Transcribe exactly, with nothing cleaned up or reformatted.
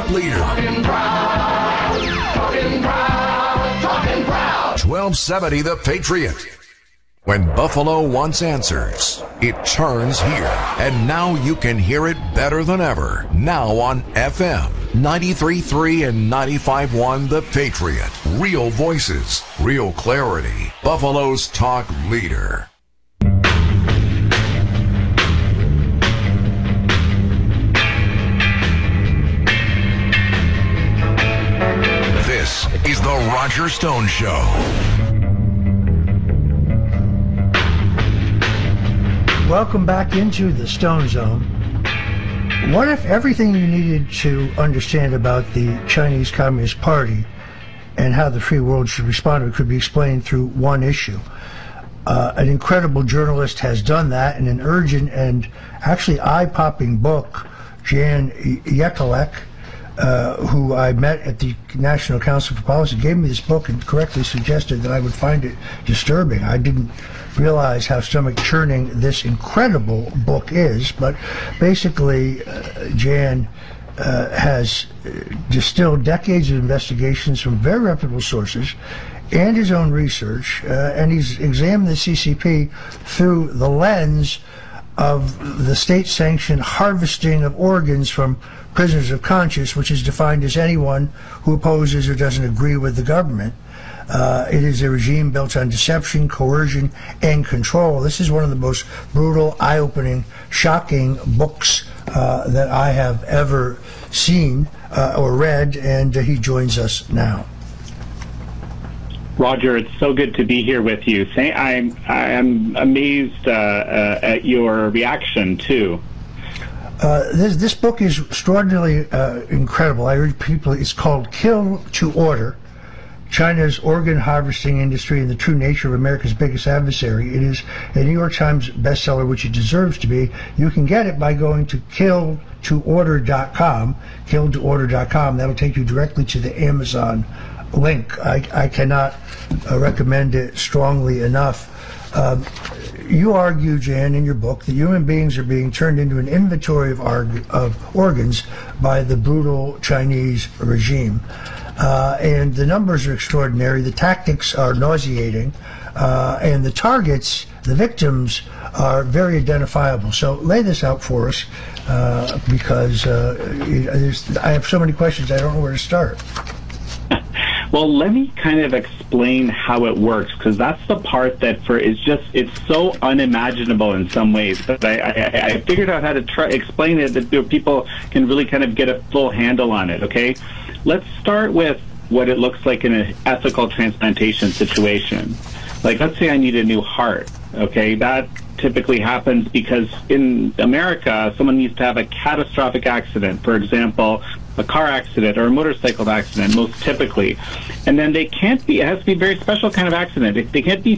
leader. Talking Brown, Talking Brown, Talking Brown. twelve seventy The Patriot. When Buffalo wants answers, it turns here. And now you can hear it better than ever. Now on F M ninety-three point three and ninety-five point one The Patriot. Real voices, real clarity. Buffalo's talk leader. This is the Roger Stone Show. Welcome back into the Stone Zone. What if everything you needed to understand about the Chinese Communist Party and how the free world should respond to it could be explained through one issue? Uh, an incredible journalist has done that in an urgent and actually eye-popping book. Jan Jekielek, uh, who I met at the National Council for Policy, gave me this book and correctly suggested that I would find it disturbing. I didn't realize how stomach-churning this incredible book is, but basically uh, Jan uh, has distilled decades of investigations from very reputable sources and his own research, uh, and he's examined the C C P through the lens of the state-sanctioned harvesting of organs from prisoners of conscience, which is defined as anyone who opposes or doesn't agree with the government. Uh, it is a regime built on deception, coercion, and control. This is one of the most brutal, eye-opening, shocking books uh, that I have ever seen uh, or read, and uh, he joins us now. Roger, it's so good to be here with you. I'm, I'm amazed uh, uh, at your reaction, too. Uh, this, this book is extraordinarily uh, incredible. I urge people, it's called Kill to Order, China's Organ Harvesting Industry and the True Nature of America's Biggest Adversary. It is a New York Times bestseller, which it deserves to be. You can get it by going to kill to order dot com, kill to order dot com. That'll take you directly to the Amazon link. I, I cannot uh, recommend it strongly enough. Um, you argue, Jan, in your book that human beings are being turned into an inventory of, arg- of organs by the brutal Chinese regime. Uh, and the numbers are extraordinary, the tactics are nauseating, uh, and the targets, the victims, are very identifiable. So lay this out for us, uh, because uh, it, I have so many questions, I don't know where to start. Well, let me kind of explain how it works, because that's the part that for is just, it's so unimaginable in some ways. But I, I, I figured out how to try explain it that you know, people can really kind of get a full handle on it, okay? Let's start with what it looks like in an ethical transplantation situation. Like, let's say I need a new heart, okay? That typically happens because in America, someone needs to have a catastrophic accident, for example, a car accident or a motorcycle accident, most typically. And then they can't be, it has to be a very special kind of accident. They can't be